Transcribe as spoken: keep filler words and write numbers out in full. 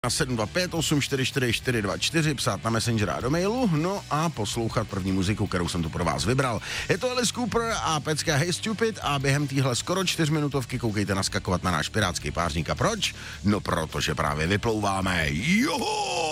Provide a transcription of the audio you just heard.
Na sedm dva pět osm čtyři čtyři čtyři dva čtyři, psát na Messenger a do mailu, no a poslouchat první muziku, kterou jsem tu pro vás vybral. Je to Alice Cooper a pecka Hey Stupid a během téhle skoro čtyřminutovky koukejte naskakovat na náš pirátský pářník. A proč? No protože právě vyplouváme. Joho!